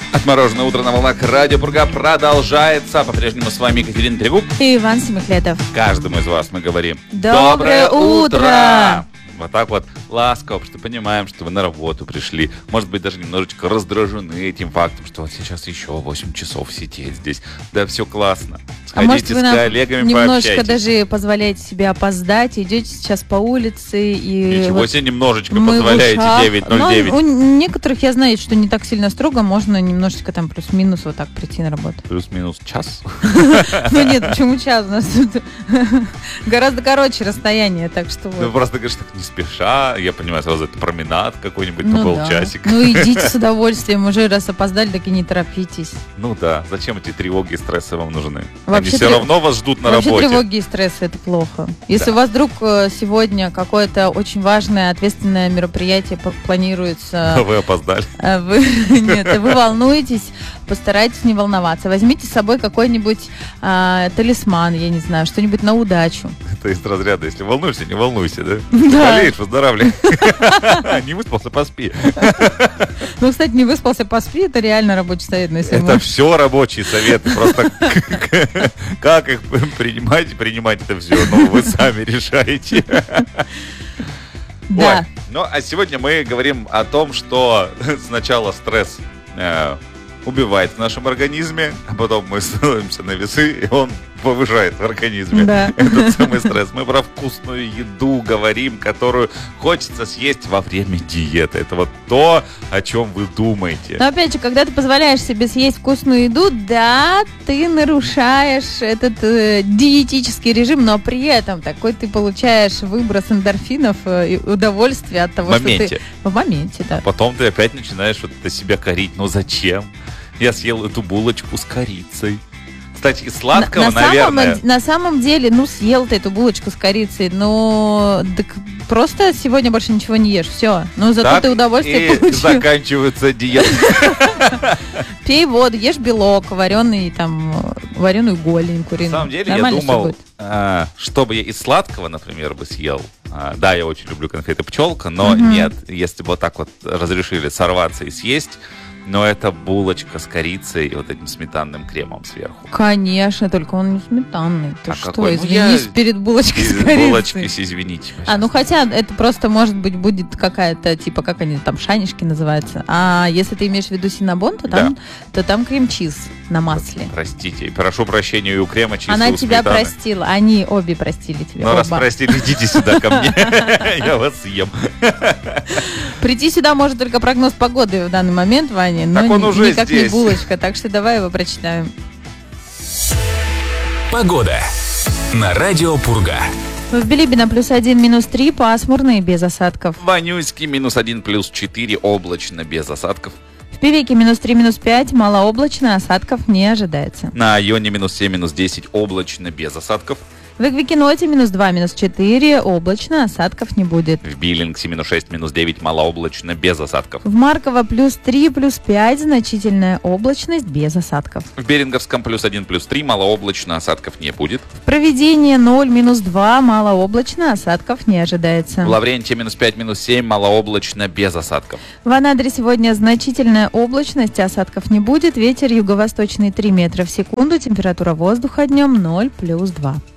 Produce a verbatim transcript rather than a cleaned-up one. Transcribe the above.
Отмороженное утро на волнах Радио Пурга продолжается. По-прежнему с вами Екатерина Трегуб и Иван Семихлетов. Каждому из вас мы говорим Доброе утро! Вот так вот ласково, потому что понимаем, что вы на работу пришли. Может быть, даже немножечко раздражены этим фактом, что вот сейчас еще восемь часов сидеть здесь. Да, все классно. А может, Сходите вы с коллегами, немножко пообщайтесь. даже позволяете себе опоздать, идете сейчас по улице и... Ничего вот себе, немножечко позволяете девять ноль девять. У некоторых, я знаю, что не так сильно строго, можно немножечко там плюс-минус вот так прийти на работу. Плюс-минус час? Ну нет, почему час? У нас тут гораздо короче расстояние, так что Ну вот. просто, конечно, так не спеша. Я понимаю, сразу это променад какой-нибудь на Ну да. полчасика. Ну идите с удовольствием, уже раз опоздали, так и не торопитесь. Ну да, зачем эти тревоги и стрессы вам нужны? Вообще Они все трев- равно вас ждут на Вообще работе. тревоги и стрессы — это плохо. Если Да. у вас вдруг э, сегодня какое-то очень важное, ответственное мероприятие п- планируется, Вы опоздали. а вы, нет, и вы волнуетесь, постарайтесь не волноваться. Возьмите с собой какой-нибудь а, талисман, я не знаю, что-нибудь на удачу. Это из разряда, если волнуешься, не волнуйся, да? Да. Болеешь, выздоравливай. Не выспался, поспи. Ну, кстати, не выспался, поспи, это реально рабочий совет. Но если Это можешь. все рабочие советы. Просто как их принимать, принимать это все, ну, вы сами решаете. Да. Ой, ну, а сегодня мы говорим о том, что сначала стресс э, убивает в нашем организме, а потом мы становимся на весы, и он повышает в организме Да. этот самый стресс. Мы про вкусную еду говорим, которую хочется съесть во время диеты. Это вот то, о чем вы думаете. Но опять же, когда ты позволяешь себе съесть вкусную еду, да, ты нарушаешь этот э, диетический режим, но при этом такой ты получаешь выброс эндорфинов э, и удовольствие от того, В что моменте. ты... В моменте, да. Потом ты опять начинаешь вот это себя корить. Ну зачем? Я съел эту булочку с корицей. Кстати, из сладкого, на, на наверное... Самом, на самом деле, ну, съел ты эту булочку с корицей, но так просто сегодня больше ничего не ешь, все. Ну, зато так ты удовольствие и получил. заканчивается диета. Пей воду, ешь белок, вареный, там, вареную голень куриную. На самом деле, Нормально я всё думал, будет. а, чтобы я из сладкого, например, бы съел. А, да, я очень люблю конфеты пчелка, но Мгм. нет, если бы вот так вот разрешили сорваться и съесть, но это булочка с корицей и вот этим сметанным кремом сверху. Конечно, только он не сметанный. Ты А что, какой? Ну, извинись я- перед булочкой с Из корицей. булочки, извините. А, ну хотя это просто, может быть, будет какая-то, типа, как они там, шанишки называются. А если ты имеешь в виду синнабон, то там, то там крем-чиз на масле. Простите, и прошу прощения и у крема чисто Она у тебя сметаны. простила. Они обе простили тебя. Ну, раз оба. простили, идите сюда ко мне. Я вас съем. Прийти сюда может только прогноз погоды в данный момент, Ваня, но Так он ни- уже никак не здесь. булочка. Так что давай его прочитаем. Погода на Радио Пурга. В Билибино плюс один, минус три, пасмурно и без осадков. Ванюйский минус один, плюс четыре, облачно, без осадков. В Певеке минус три, минус пять, малооблачно, осадков не ожидается. На Айоне минус семь, минус десять, облачно, без осадков. В Эквикеноте минус два, минус четыре, облачно, осадков не будет. В Биллингсе минус шесть, минус девять, малооблачно, без осадков. В Марково плюс три, плюс пять, значительная облачность без осадков. В Беринговском плюс один, плюс три, малооблачно, осадков не будет. В Провидении ноль, минус два, малооблачно, осадков не ожидается. В Лавренте минус пять, минус семь, малооблачно, без осадков. В Анадыре сегодня значительная облачность, осадков не будет. Ветер юго-восточный три метра в секунду, температура воздуха днем ноль плюс два.